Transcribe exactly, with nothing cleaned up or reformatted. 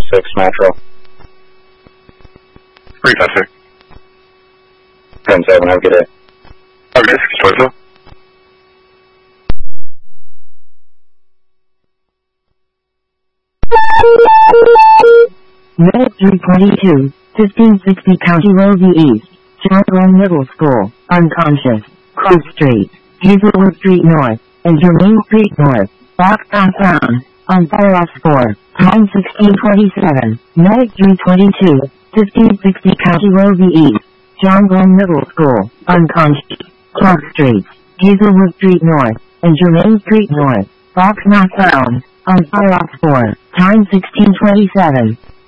six Metro. three five six. ten seven, have a good day. Okay, six Toyota. Med three twenty-two, fifteen sixty County Road East, John Glenn Middle School, unconscious, Cross Street, Hazelwood Street North, and Jermaine Street North, box not found, on Firehouse four, time sixteen twenty-seven, Med three twenty-two, fifteen sixty County Road East, John Glenn Middle School, unconscious, Cross Street, Hazelwood Street North, and Jermaine Street North, box not found, on Firehouse four, time sixteen twenty-seven.